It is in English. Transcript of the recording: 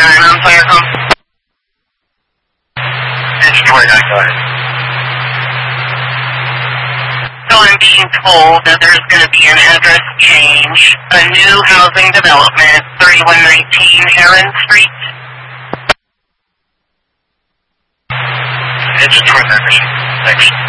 on Firecom. Engine 29, go ahead. So I'm being told that there's going to be an address change, a new housing development, 3119 Heron Street. Engine 29, thanks.